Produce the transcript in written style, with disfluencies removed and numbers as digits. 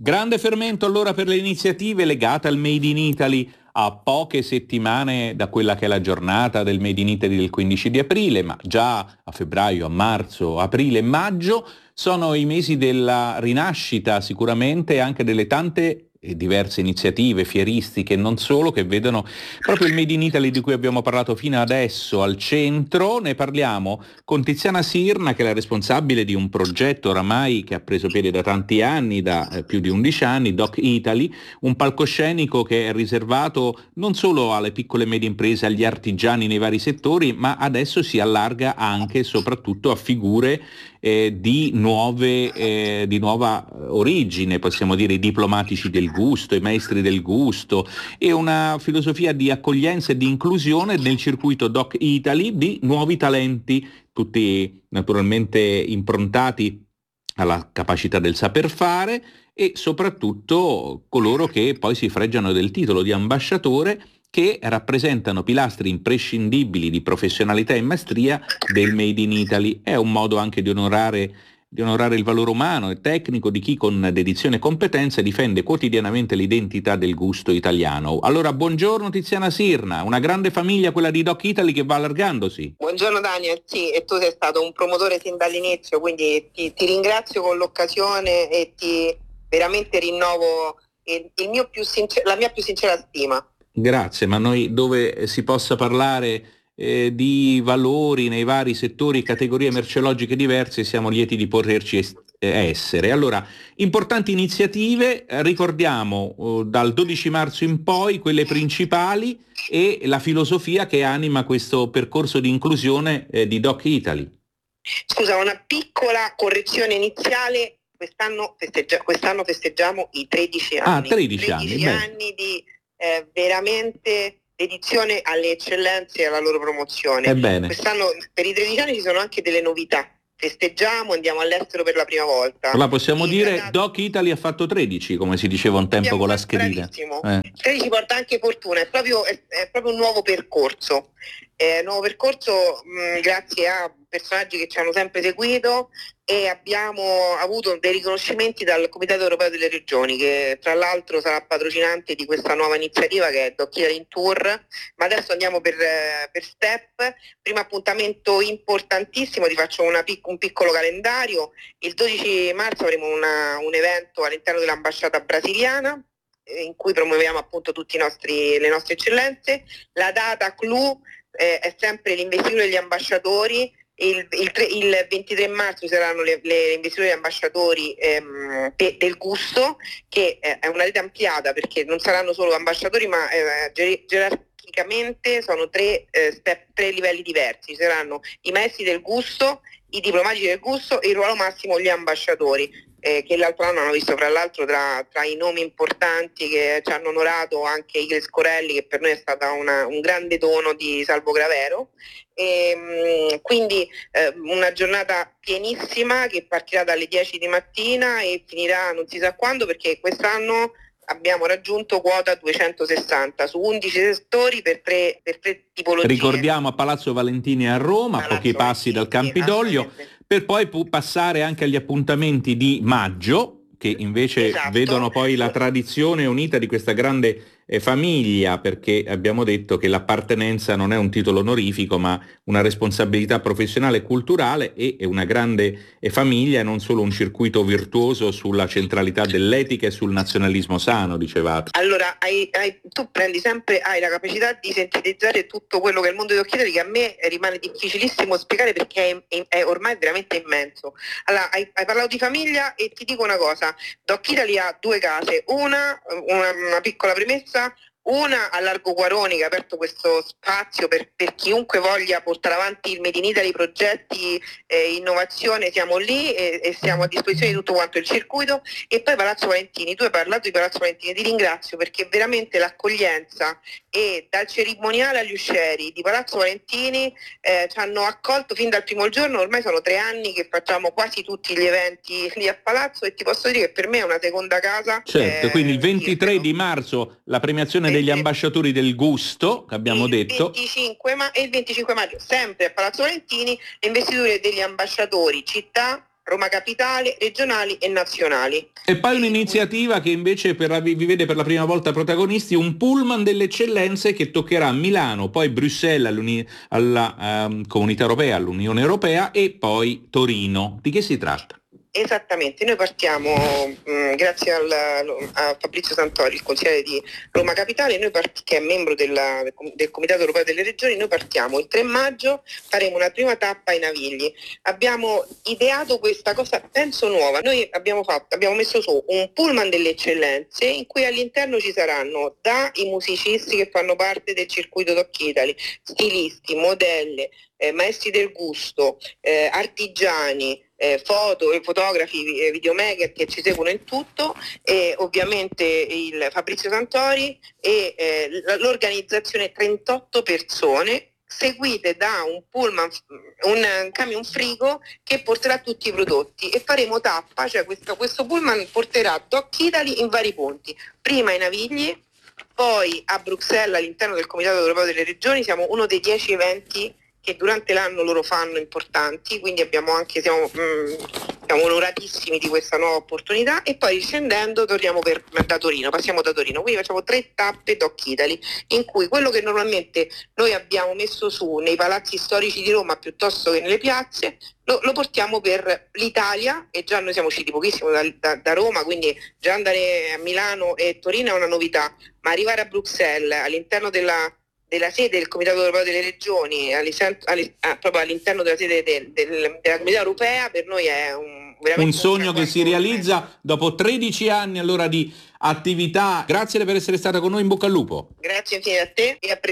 Grande fermento allora per le iniziative legate al Made in Italy, a poche settimane da quella che è la giornata del Made in Italy del 15 di aprile, ma già a febbraio, a marzo, aprile e maggio sono i mesi della rinascita sicuramente e anche delle tante e diverse iniziative fieristiche, non solo, che vedono proprio il Made in Italy di cui abbiamo parlato fino adesso al centro. Ne parliamo con Tiziana Sirna, che è la responsabile di un progetto oramai che ha preso piede da tanti anni, da più di 11 anni, Doc Italy, un palcoscenico che è riservato non solo alle piccole e medie imprese, agli artigiani nei vari settori, ma adesso si allarga anche e soprattutto a figure di nuova origine, possiamo dire i diplomatici del gusto, i maestri del gusto, e una filosofia di accoglienza e di inclusione nel circuito Doc Italy di nuovi talenti, tutti naturalmente improntati alla capacità del saper fare e soprattutto coloro che poi si fregiano del titolo di ambasciatore, che rappresentano pilastri imprescindibili di professionalità e maestria del Made in Italy. È un modo anche di onorare il valore umano e tecnico di chi con dedizione e competenza difende quotidianamente l'identità del gusto italiano. Allora, buongiorno Tiziana Sirna, una grande famiglia quella di Doc Italy che va allargandosi. Buongiorno Daniel, sì, e tu sei stato un promotore sin dall'inizio, quindi ti ringrazio con l'occasione e ti veramente rinnovo la mia più sincera stima. Grazie, ma noi dove si possa parlare di valori nei vari settori e categorie merceologiche diverse siamo lieti di poterci essere. Allora, importanti iniziative, ricordiamo dal 12 marzo in poi quelle principali e la filosofia che anima questo percorso di inclusione di Doc Italy. Scusa, una piccola correzione iniziale, quest'anno festeggiamo i 13 anni. 13 anni di veramente dedizione alle eccellenze e alla loro promozione. Quest'anno per i 13 anni ci sono anche delle novità. Festeggiamo, andiamo all'estero per la prima volta. Allora possiamo dire Doc Italy ha fatto 13, come si diceva un tempo con la schedina. 13 porta anche fortuna, è proprio un nuovo percorso. Grazie a personaggi che ci hanno sempre seguito, e abbiamo avuto dei riconoscimenti dal Comitato Europeo delle Regioni, che tra l'altro sarà patrocinante di questa nuova iniziativa che è Doc Italy in Tour, ma adesso andiamo per step. Primo appuntamento importantissimo, ti faccio un piccolo calendario. Il 12 marzo avremo un evento all'interno dell'ambasciata brasiliana, in cui promuoviamo appunto tutte le nostre eccellenze. La data clou è sempre l'investitura degli ambasciatori. Il 23 marzo ci saranno le investiture degli ambasciatori del gusto, che è una rete ampliata, perché non saranno solo ambasciatori, ma gerarchicamente sono tre livelli diversi. Ci saranno i maestri del gusto, i diplomatici del gusto e il ruolo massimo gli ambasciatori, che l'altro anno hanno visto fra l'altro tra i nomi importanti che ci hanno onorato anche Igles Corelli, che per noi è stata un grande dono di Salvo Gravero. Quindi una giornata pienissima che partirà dalle 10 di mattina e finirà non si sa quando, perché quest'anno abbiamo raggiunto quota 260 su 11 settori per tre tipologie. Ricordiamo a Palazzo Valentini a Roma, a pochi passi dal Campidoglio, per poi passare anche agli appuntamenti di maggio, che invece vedono poi la tradizione unita di questa grande famiglia, perché abbiamo detto che l'appartenenza non è un titolo onorifico ma una responsabilità professionale e culturale, e una grande famiglia e non solo un circuito virtuoso sulla centralità dell'etica e sul nazionalismo sano, dicevate. Allora, tu hai la capacità di sintetizzare tutto quello che è il mondo di Doc Italy, che a me rimane difficilissimo spiegare perché è ormai veramente immenso. Allora, hai parlato di famiglia e ti dico una cosa: Doc Italy ha due case, una piccola premessa. Una a Largo Quaroni, che ha aperto questo spazio per chiunque voglia portare avanti il Made in Italy, progetti, innovazione. Siamo lì e siamo a disposizione di tutto quanto il circuito. E poi Palazzo Valentini, tu hai parlato di Palazzo Valentini, ti ringrazio perché veramente l'accoglienza, e dal cerimoniale agli uscieri di Palazzo Valentini ci hanno accolto fin dal primo giorno. Ormai sono 3 anni che facciamo quasi tutti gli eventi lì a Palazzo, e ti posso dire che per me è una seconda casa. Certo, quindi il 23 di marzo la premiazione degli ambasciatori del gusto, che abbiamo detto. E il 25 maggio, sempre a Palazzo Valentini, le investiture degli ambasciatori città, Roma Capitale, regionali e nazionali. E poi un'iniziativa che invece vi vede per la prima volta protagonisti, un pullman delle eccellenze che toccherà Milano, poi Bruxelles alla Comunità Europea, all'Unione Europea e poi Torino. Di che si tratta? Esattamente, noi partiamo grazie a Fabrizio Santori, il consigliere di Roma Capitale, che è membro del Comitato Europeo delle Regioni. Noi partiamo il 3 maggio, faremo una prima tappa ai Navigli. Abbiamo ideato questa cosa, penso nuova. Noi abbiamo messo su un pullman delle eccellenze in cui all'interno ci saranno i musicisti che fanno parte del circuito Doc Italy, stilisti, modelle, maestri del gusto, artigiani, fotografi, videomaker che ci seguono in tutto, e ovviamente il Fabrizio Santori e l'organizzazione 38 persone seguite da un pullman, un camion frigo che porterà tutti i prodotti, e faremo tappa, cioè questo pullman porterà Doc Italy in vari punti, prima ai Navigli, poi a Bruxelles all'interno del Comitato Europeo delle Regioni. Siamo uno dei 10 eventi che durante l'anno loro fanno importanti, quindi siamo onoratissimi di questa nuova opportunità, e poi riscendendo torniamo passiamo da Torino, quindi facciamo 3 tappe Doc Italy, in cui quello che normalmente noi abbiamo messo su nei palazzi storici di Roma piuttosto che nelle piazze lo portiamo per l'Italia, e già noi siamo usciti pochissimo da Roma, quindi già andare a Milano e Torino è una novità, ma arrivare a Bruxelles all'interno della sede del Comitato Europeo delle Regioni, proprio all'interno della sede della Comunità Europea, per noi è veramente un sogno che si realizza dopo 13 anni allora di attività. Grazie per essere stata con noi, in bocca al lupo. Grazie infinite a te e a